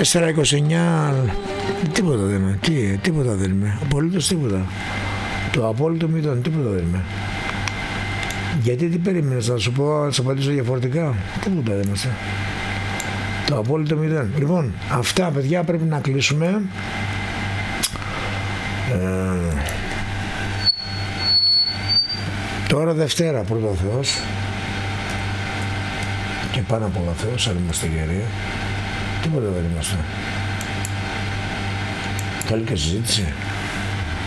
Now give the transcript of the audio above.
4,29, τίποτα δεν είμαι, τίποτα δεν είμαι, απολύτως τίποτα. Το απόλυτο 0, τίποτα δεν είμαι. Γιατί τι περίμενες, να σου πω, να σου απαντήσω διαφορετικά, τίποτα δεν είμαστε. Το απόλυτο 0. Λοιπόν, αυτά παιδιά πρέπει να κλείσουμε. Τώρα Δευτέρα πρώτα ο Θεός και πάνω από όλα Θεός, αν είμαστε γεροί, τίποτα δεν είμαστε. Θέλει και συζήτηση.